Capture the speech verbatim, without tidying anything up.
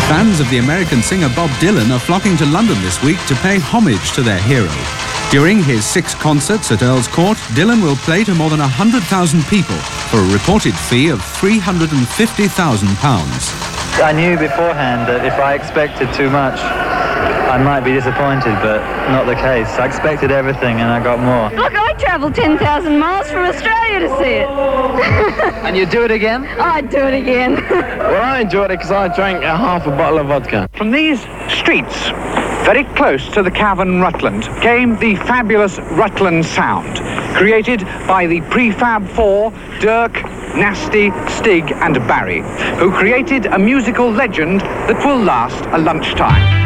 Fans of the American singer Bob Dylan are flocking to London this week to pay homage to their hero. During his six concerts at Earl's Court, Dylan will play to more than one hundred thousand people for a reported fee of three hundred fifty thousand pounds. I knew beforehand that if I expected too much, I might be disappointed, but not the case. I expected everything and I got more. Look, I travelled ten thousand miles from Australia to see it. And you'd do it again? I'd do it again. Well, I enjoyed it because I drank a half a bottle of vodka. From these streets, very close to the Cavern Rutland, came the fabulous Rutland Sound, created by the Prefab Four, Dirk, Nasty, Stig and Barry, who created a musical legend that will last a lunchtime.